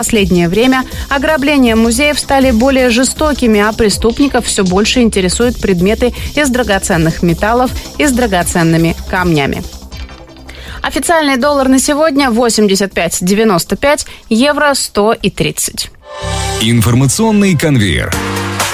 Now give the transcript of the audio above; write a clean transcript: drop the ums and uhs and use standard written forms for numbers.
В последнее время ограбления музеев стали более жестокими, а преступников все больше интересуют предметы из драгоценных металлов и с драгоценными камнями. Официальный доллар на сегодня 85,95, евро 100,30. Информационный конвейер.